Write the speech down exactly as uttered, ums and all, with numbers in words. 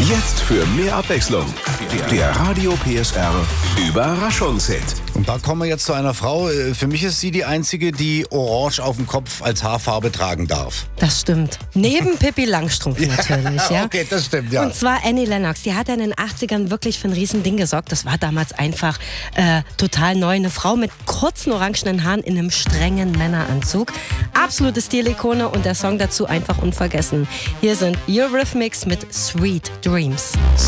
Jetzt für mehr Abwechslung. Der Radio P S R Überraschungshit. Und da kommen wir jetzt zu einer Frau. Für mich ist sie die einzige, die Orange auf dem Kopf als Haarfarbe tragen darf. Das stimmt. Neben Pippi Langstrumpf natürlich, ja. Okay, das stimmt, ja. Und zwar Annie Lennox. Die hat in den achtzigern wirklich für ein Riesending gesorgt. Das war damals einfach äh, total neu. Eine Frau mit kurzen orangenen Haaren in einem strengen Männeranzug. Absolute Stilikone und der Song dazu einfach unvergessen. Hier sind Eurythmics mit Sweet Dreams.